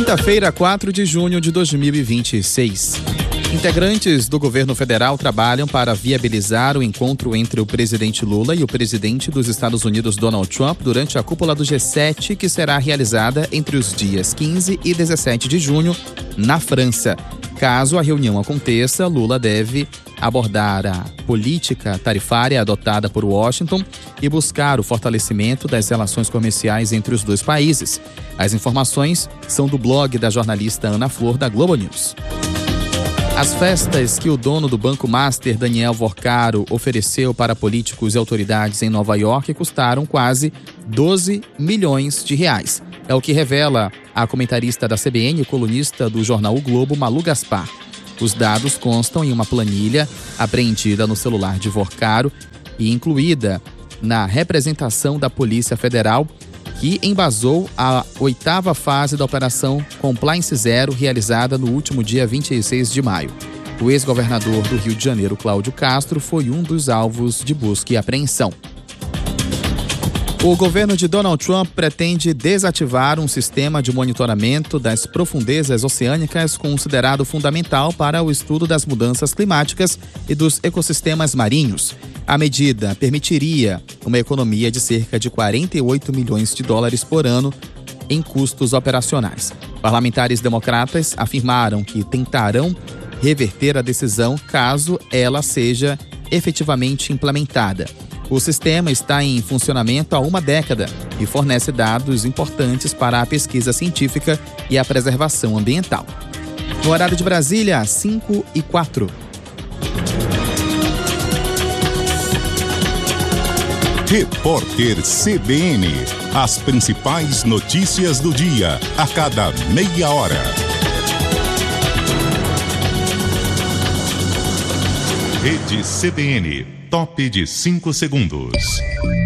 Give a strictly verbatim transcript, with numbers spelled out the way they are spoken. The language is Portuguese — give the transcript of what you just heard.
Quinta-feira, quatro de junho de dois mil e vinte e seis. Integrantes do governo federal trabalham para viabilizar o encontro entre o presidente Lula e o presidente dos Estados Unidos, Donald Trump, durante a cúpula do G sete, que será realizada entre os dias quinze e dezessete de junho, na França. Caso a reunião aconteça, Lula deve abordar a política tarifária adotada por Washington e buscar o fortalecimento das relações comerciais entre os dois países. As informações são do blog da jornalista Ana Flor, da Globo News. As festas que o dono do Banco Master, Daniel Vorcaro, ofereceu para políticos e autoridades em Nova York custaram quase doze milhões de reais. É o que revela a comentarista da C B N e colunista do jornal O Globo, Malu Gaspar. Os dados constam em uma planilha apreendida no celular de Vorcaro e incluída na representação da Polícia Federal, que embasou a oitava fase da Operação Compliance Zero, realizada no último dia vinte e seis de maio. O ex-governador do Rio de Janeiro, Cláudio Castro, foi um dos alvos de busca e apreensão. O governo de Donald Trump pretende desativar um sistema de monitoramento das profundezas oceânicas considerado fundamental para o estudo das mudanças climáticas e dos ecossistemas marinhos. A medida permitiria uma economia de cerca de quarenta e oito milhões de dólares por ano em custos operacionais. Parlamentares democratas afirmaram que tentarão reverter a decisão caso ela seja efetivamente implementada. O sistema está em funcionamento há uma década e fornece dados importantes para a pesquisa científica e a preservação ambiental. No horário de Brasília, cinco e quatro. Repórter C B N. As principais notícias do dia, a cada meia hora. Rede C B N. Top de cinco segundos.